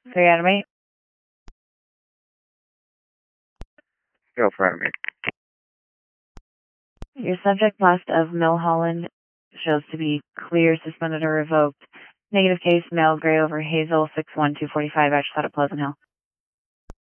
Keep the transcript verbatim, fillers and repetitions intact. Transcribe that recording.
Three out of eight. Go for Adam eight. Your subject last of Milholland shows to be clear, suspended, or revoked. Negative case, male, gray over Hazel, six one two forty-five, Ashland, Pleasant Hill.